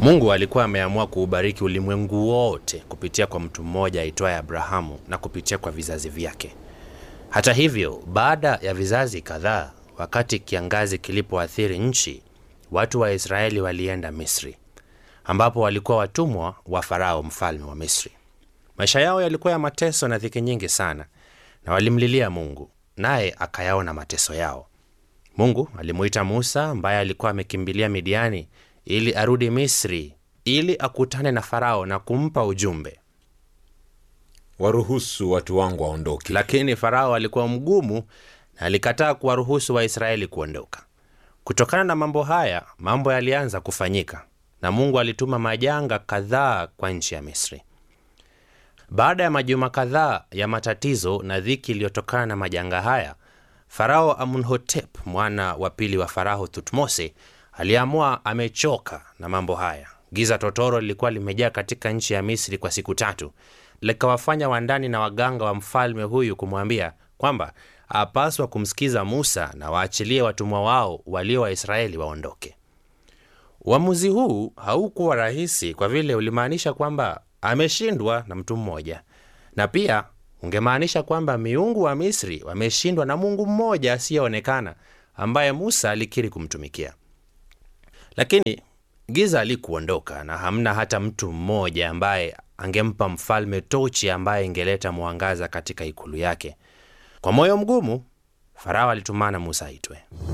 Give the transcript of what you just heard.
Mungu alikuwa ameamua kuubariki ulimwengu wote kupitia kwa mtu mmoja aitwaye Abrahamu na kupitia kwa vizazi vyake. Hata hivyo, baada ya vizazi kadhaa, wakati kiangazi kilipoathiri nchi, watu wa Israeli walienda Misri, ambapo walikuwa watumwa wa Farao, mfalme wa Misri. Maisha yao yalikuwa ya mateso na dhiki nyingi sana, na walimlilia Mungu, naye akayaona mateso yao. Mungu alimuita Musa, ambaye alikuwa amekimbilia Midiani, ili arudi Misri, ili akutane na Farao na kumpa ujumbe. Waruhusu watu wangu waondoke. Lakini Farao alikuwa mgumu na alikataa kuwaruhusu Waisraeli kuondoka. Kutokana na mambo haya, mambo yalianza kufanyika, na Mungu alituma majanga kadhaa kwa nchi ya Misri. Baada ya majuma kadhaa ya matatizo na dhiki iliyotokana na majanga haya, Farao Amunhotep, mwana wa pili wa Farao Thutmose, aliamua amechoka na mambo haya. Giza totoro lilikuwa limejaa katika nchi ya Misri kwa siku 3, likawafanya wandani na waganga wa mfalme huyu kumwambia kwamba apaswa kumsikiza Musa na waachilie watumwa wao walio wa Israeli waondoke. Uamuzi huu haukuwa rahisi, kwa vile ulimaanisha kwamba ameshindwa na mtu mmoja, na pia ungemaanisha kwamba miungu wa Misri wameshindwa na Mungu mmoja asiyeonekana ambaye Musa alikiri kumtumikia. Lakini giza halikuondoka, na hamna hata mtu mmoja ambaye angempa mfalme tochi ambaye ingeleta mwangaza katika ikulu yake. Kwa moyo mgumu, Farao alitumana Musa aitwe.